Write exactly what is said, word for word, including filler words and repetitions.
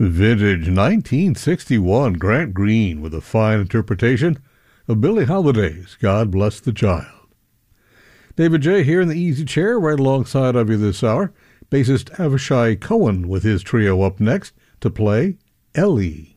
Vintage nineteen sixty-one Grant Green with a fine interpretation of Billie Holiday's God Bless the Child. David J. here in the easy chair right alongside of you this hour. Bassist Avishai Cohen with his trio up next to play Ellie.